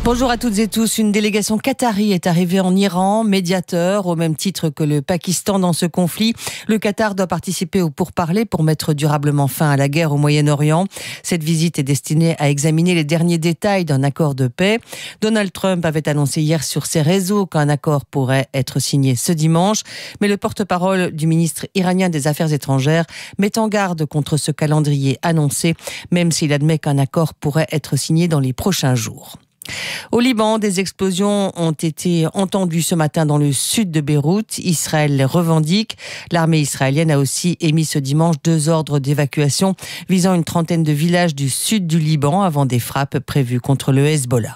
Bonjour à toutes et tous. Une délégation qatari est arrivée en Iran, médiateur, au même titre que le Pakistan dans ce conflit. Le Qatar doit participer aux pourparlers pour mettre durablement fin à la guerre au Moyen-Orient. Cette visite est destinée à examiner les derniers détails d'un accord de paix. Donald Trump avait annoncé hier sur ses réseaux qu'un accord pourrait être signé ce dimanche. Mais le porte-parole du ministre iranien des Affaires étrangères met en garde contre ce calendrier annoncé, même s'il admet qu'un accord pourrait être signé dans les prochains jours. Au Liban, des explosions ont été entendues ce matin dans le sud de Beyrouth. Israël les revendique. L'armée israélienne a aussi émis ce dimanche 2 ordres d'évacuation visant une trentaine de villages du sud du Liban avant des frappes prévues contre le Hezbollah.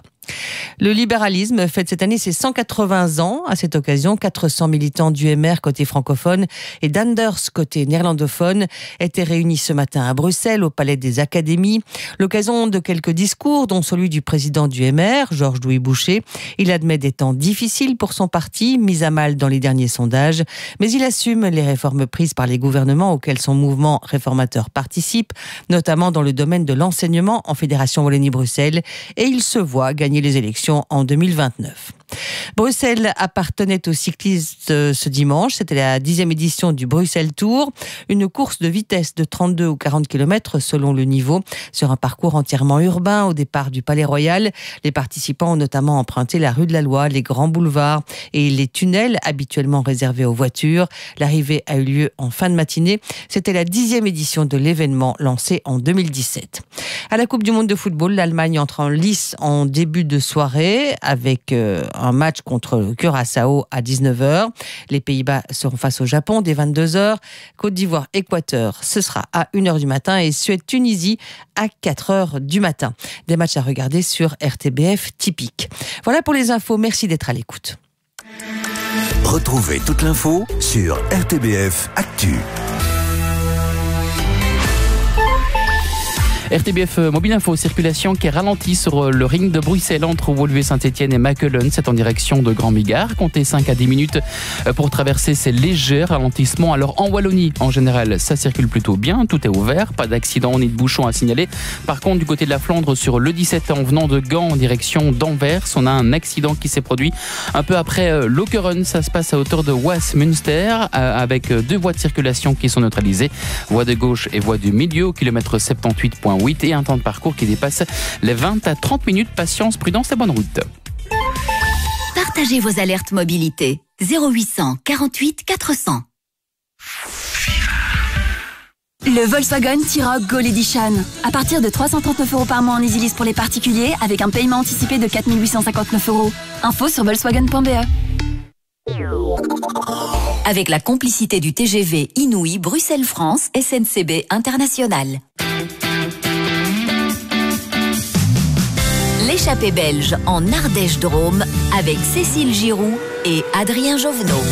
Le libéralisme fête cette année ses 180 ans. À cette occasion, 400 militants du MR côté francophone et d'Anders côté néerlandophone étaient réunis ce matin à Bruxelles, au Palais des Académies. L'occasion de quelques discours, dont celui du président du MR, Georges-Louis Boucher. Il admet des temps difficiles pour son parti, mis à mal dans les derniers sondages, mais il assume les réformes prises par les gouvernements auxquels son mouvement réformateur participe, notamment dans le domaine de l'enseignement en Fédération Wallonie-Bruxelles, et il se voit gagner les élections en 2029. Bruxelles appartenait aux cyclistes ce dimanche. C'était la 10e édition du Bruxelles Tour. Une course de vitesse de 32 ou 40 km selon le niveau, sur un parcours entièrement urbain au départ du Palais Royal. Les participants ont notamment emprunté la rue de la Loi, les grands boulevards et les tunnels habituellement réservés aux voitures. L'arrivée a eu lieu en fin de matinée. C'était la 10e édition de l'événement lancé en 2017. À la Coupe du Monde de football, l'Allemagne entre en lice en début de soirée avec un match contre le Curaçao à 19h. Les Pays-Bas seront face au Japon dès 22h. Côte d'Ivoire-Équateur, ce sera à 1h du matin et Suède-Tunisie à 4h du matin. Des matchs à regarder sur RTBF typique. Voilà pour les infos. Merci d'être à l'écoute. Retrouvez toute l'info sur RTBF Actu. RTBF Mobile Info, circulation qui est ralentie sur le ring de Bruxelles entre Woluwe-Saint-Etienne et Mechelen. C'est en direction de Grand-Bigard. Comptez 5 à 10 minutes pour traverser ces légers ralentissements. Alors en Wallonie, en général, ça circule plutôt bien. Tout est ouvert. Pas d'accident ni de bouchon à signaler. Par contre, du côté de la Flandre, sur le 17 en venant de Gand en direction d'Anvers, on a un accident qui s'est produit un peu après Lokeren. Ça se passe à hauteur de Waas-Münster avec 2 voies de circulation qui sont neutralisées. Voie de gauche et voie du milieu au kilomètre 78.8 et un temps de parcours qui dépasse les 20 à 30 minutes. Patience, prudence et bonne route. Partagez vos alertes mobilité. 0800 48 400. Le Volkswagen T-Roc Gold Edition. À partir de 339 € par mois en EasyLease pour les particuliers, avec un paiement anticipé de 4 859 €. Info sur volkswagen.be. Avec la complicité du TGV Inouï Bruxelles-France SNCB International. L'échappée belge en Ardèche-Drôme avec Cécile Giroux et Adrien Jovenot.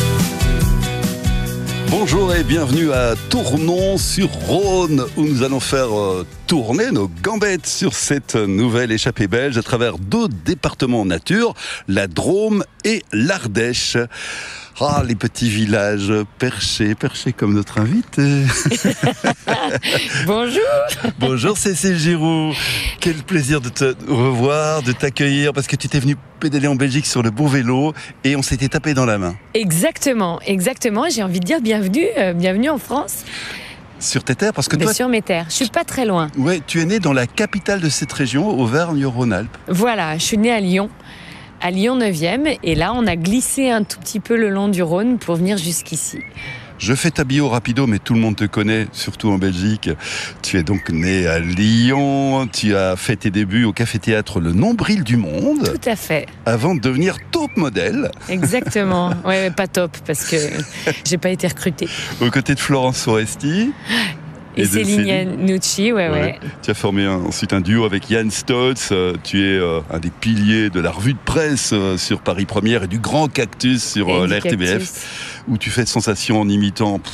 Bonjour et bienvenue à Tournon-sur-Rhône où nous allons faire tourner nos gambettes sur cette nouvelle échappée belge à travers 2 départements nature, la Drôme et l'Ardèche. Ah, les petits villages perchés comme notre invité. Bonjour. Bonjour Cécile Giroux. Quel plaisir de te revoir, de t'accueillir, parce que tu t'es venu pédaler en Belgique sur le beau vélo et on s'était tapé dans la main. Exactement. J'ai envie de dire bienvenue en France. Sur tes terres, parce que toi... Sur mes terres. Je suis pas très loin. Ouais, tu es né dans la capitale de cette région, Auvergne-Rhône-Alpes. Voilà, je suis née à Lyon 9e, et là on a glissé un tout petit peu le long du Rhône pour venir jusqu'ici. Je fais ta bio rapido, mais tout le monde te connaît, surtout en Belgique. Tu es donc né à Lyon, tu as fait tes débuts au café-théâtre Le Nombril du Monde. Tout à fait. Avant de devenir top modèle. Exactement. Ouais, pas top, parce que j'ai pas été recrutée. Aux côtés de Florence Foresti. Et Céline Nucci, ouais. Tu as formé ensuite un duo avec Yann Stotz. Tu es un des piliers de la revue de presse sur Paris Première et du Grand Cactus sur la RTBF, où tu fais de sensation en imitant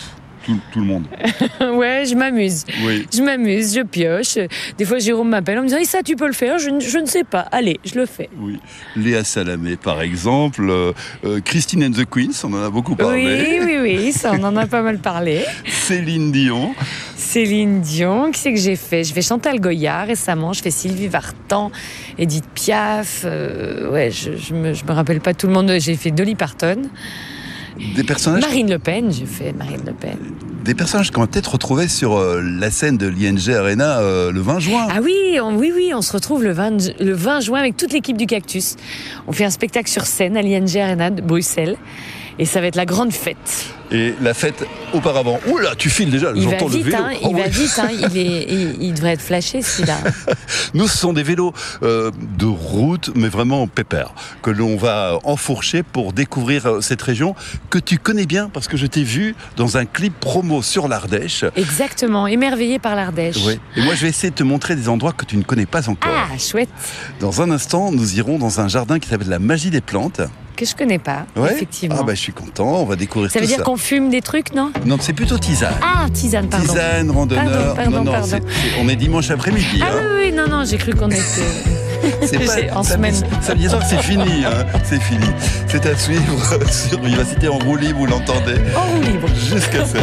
tout le monde. Ouais, je m'amuse. Oui. Je m'amuse, je pioche. Des fois, Jérôme m'appelle en me disant « ça, tu peux le faire ?» Je ne sais pas. Allez, je le fais. Oui. Léa Salamé, par exemple. Christine and the Queens, on en a beaucoup parlé. Oui, ça, on en a pas mal parlé. Céline Dion. Céline Dion, qui c'est que j'ai fait? Je fais Chantal Goya récemment, je fais Sylvie Vartan, Edith Piaf, je me rappelle pas tout le monde, j'ai fait Dolly Parton. Des personnages. Marine Le Pen, j'ai fait Marine Le Pen. Des personnages qu'on va peut-être retrouver sur la scène de l'ING Arena le 20 juin. Ah oui, on se retrouve le 20 juin avec toute l'équipe du Cactus. On fait un spectacle sur scène à l'ING Arena de Bruxelles. Et ça va être la grande fête. Et la fête auparavant. Oula, tu files déjà, j'entends le vélo. Il va vite, il devrait être flashé celui-là. Nous, ce sont des vélos de route, mais vraiment pépères, que l'on va enfourcher pour découvrir cette région que tu connais bien, parce que je t'ai vu dans un clip promo sur l'Ardèche. Exactement, émerveillé par l'Ardèche. Oui. Et moi, je vais essayer de te montrer des endroits que tu ne connais pas encore. Ah, chouette. Dans un instant, nous irons dans un jardin qui s'appelle la Magie des plantes. Que je connais pas, effectivement. Ah bah je suis content, on va découvrir tout ça. Ça veut dire qu'on fume des trucs, non? Non, c'est plutôt tisane. Ah, tisane, pardon. Tisane, randonneur. Pardon. On est dimanche après-midi. Ah oui, non, j'ai cru qu'on était... C'est pas, en semaine. Ça veut dire que c'est fini, hein. C'est fini. C'est à suivre sur Vivacité en roue libre, vous l'entendez. En roue libre. Jusqu'à 7h.